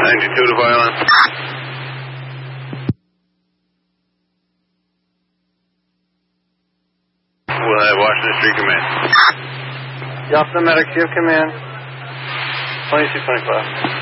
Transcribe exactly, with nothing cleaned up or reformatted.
ninety-two to Violence. We'll have Washington Street Command. Delta Medic, you have command. twenty-two twenty-five.